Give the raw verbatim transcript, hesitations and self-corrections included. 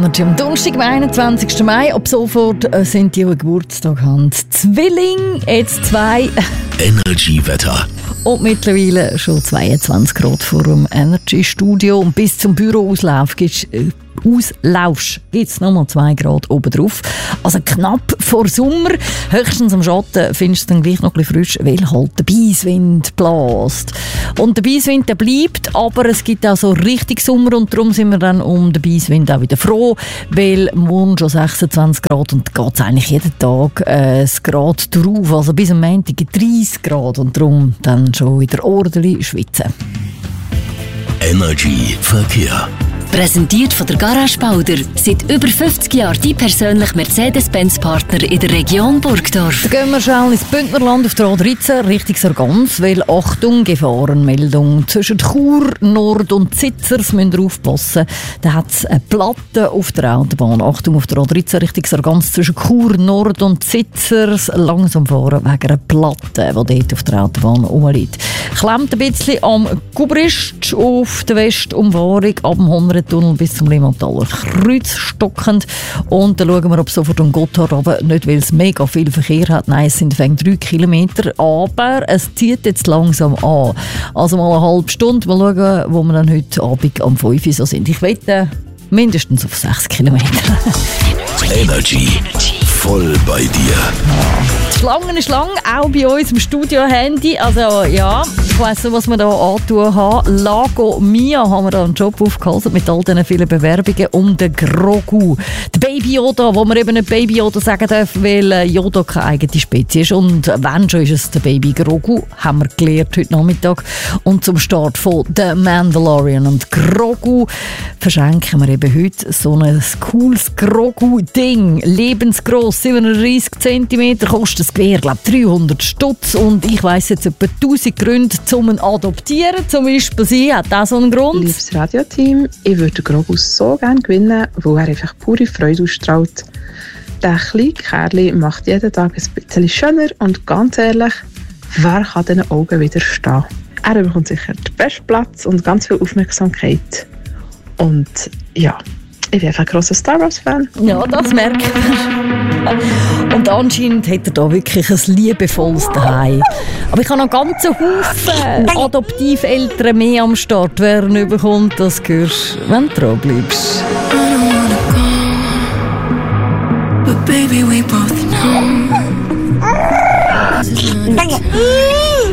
Energy am Donnerstag, am einundzwanzigsten Mai. Ab sofort sind die, die Geburtstag haben. Zwilling, jetzt zwei. Energy-Wetter. Und mittlerweile schon zweiundzwanzig Grad vor dem Energy-Studio. Und bis zum Büroauslauf gibt es auslaufst, gibt es nochmal zwei Grad oben drauf. Also knapp vor Sommer. Höchstens am Schatten findest du dann gleich noch ein bisschen frisch, weil halt der Beiswind bläst. Und der Beiswind der bleibt, aber es gibt auch so richtig Sommer und darum sind wir dann um den Beiswind auch wieder froh, weil morgen schon sechsundzwanzig Grad und geht es eigentlich jeden Tag äh, ein Grad drauf. Also bis am Montag dreißig Grad und darum dann schon wieder ordentlich schwitzen. Energy Verkehr. Präsentiert von der Garage Bauder. Seit über fünfzig Jahren die persönliche Mercedes-Benz-Partner in der Region Burgdorf. Da gehen wir schnell ins Bündnerland auf der A dreizehn, Richtung Sargans, weil Achtung, Gefahrenmeldung. Zwischen Chur, Nord und Zitzers müsst ihr aufpassen. Da hat es eine Platte auf der Autobahn. Achtung, auf der A dreizehn, Richtung Sargans, zwischen Chur, Nord und Zitzers. Langsam fahren wegen einer Platte, die dort auf der Autobahn rumliegt. Klemmt ein bisschen am Gubrist auf der Westumfahrung ab dem Honren Tunnel bis zum Limataler Kreuz stockend. Und dann schauen wir, ob sofort um Gotthard runter, nicht weil es mega viel Verkehr hat, nein, es sind fängt drei Kilometer, aber es zieht jetzt langsam an. Also mal eine halbe Stunde, mal schauen, wo wir dann heute Abend am fünf Uhr so sind. Ich wette mindestens auf sechs Kilometer. Energy. Voll bei dir. Schlangen ist lang, auch bei uns im Studio-Handy. Also ja, ich weiss nicht, was wir da antun haben. Lago Mia haben wir da einen Job aufgehalten mit all diesen vielen Bewerbungen um den Grogu. Der Baby Yoda, wo man eben nicht Baby Yoda sagen darf, weil Yoda keine eigene Spezies ist. Und wenn schon ist es der Baby Grogu, haben wir gelernt heute Nachmittag. Und zum Start von The Mandalorian und Grogu verschenken wir eben heute so ein cooles Grogu-Ding. Lebensgross, siebenunddreißig Zentimeter, kostet das Gewehr, glaube ich, dreihundert Stutz. Und ich weiss jetzt etwa tausend Gründe, um ihn adoptieren. Zum Beispiel sie hat auch so einen Grund. Liebes Radioteam, ich würde Grogu so gerne gewinnen, weil er einfach pure Freude ausstrahlt. Der kleine Kerl macht jeden Tag ein bisschen schöner und ganz ehrlich, wer kann diesen Augen widerstehen? Er bekommt sicher den besten Platz und ganz viel Aufmerksamkeit. Und ja, ich bin einfach ein grosser Star Wars-Fan. Ja, das merkt man. Und anscheinend hat er da wirklich ein liebevolles Zuhause. Aber ich habe noch ganz Haufen Adoptiveltern mehr am Start. Wer nicht bekommt, das hörst du, wenn du dran bleibst. But baby, we both know.